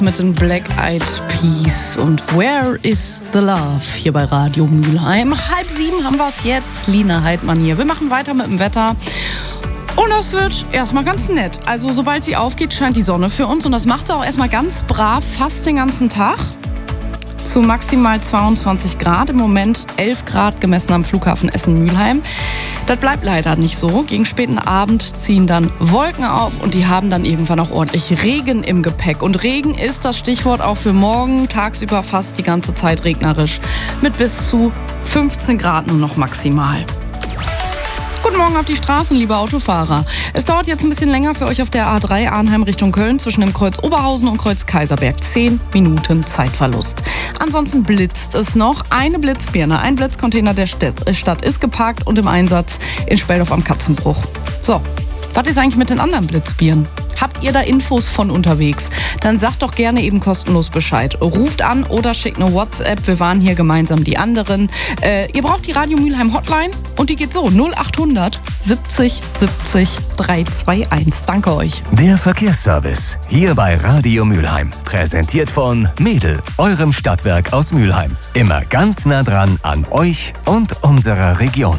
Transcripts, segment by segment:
Mit den Black Eyed Peas und Where is the Love hier bei Radio Mülheim. 6:30 haben wir es jetzt. Lina Heidmann hier. Wir machen weiter mit dem Wetter. Und das wird erstmal ganz nett. Also sobald sie aufgeht, scheint die Sonne für uns. Und das macht sie auch erstmal ganz brav, fast den ganzen Tag. Zu maximal 22 Grad. Im Moment 11 Grad gemessen am Flughafen Essen-Mülheim. Das bleibt leider nicht so. Gegen späten Abend ziehen dann Wolken auf und die haben dann irgendwann auch ordentlich Regen im Gepäck. Und Regen ist das Stichwort auch für morgen. Tagsüber fast die ganze Zeit regnerisch. Mit bis zu 15 Grad nur noch maximal. Guten Morgen auf die Straßen, liebe Autofahrer. Es dauert jetzt ein bisschen länger für euch auf der A3 Arnheim Richtung Köln zwischen dem Kreuz Oberhausen und Kreuz Kaiserberg. 10 Minuten Zeitverlust. Ansonsten blitzt es noch. Eine Blitzbirne, ein Blitzcontainer der Stadt ist geparkt und im Einsatz in Speldorf am Katzenbruch. So, was ist eigentlich mit den anderen Blitzbirnen? Habt ihr da Infos von unterwegs? Dann sagt doch gerne eben kostenlos Bescheid. Ruft an oder schickt eine WhatsApp. Wir waren hier gemeinsam die anderen. Ihr braucht die Radio Mülheim Hotline und die geht so 0800 70 70 321. Danke euch. Der Verkehrsservice hier bei Radio Mülheim. Präsentiert von Mädel, eurem Stadtwerk aus Mülheim. Immer ganz nah dran an euch und unserer Region.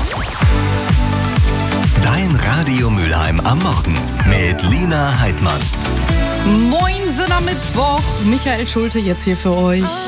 Dein Radio Mülheim am Morgen mit Lina Heidmann. Moin, Mittwoch. Michael Schulte jetzt hier für euch.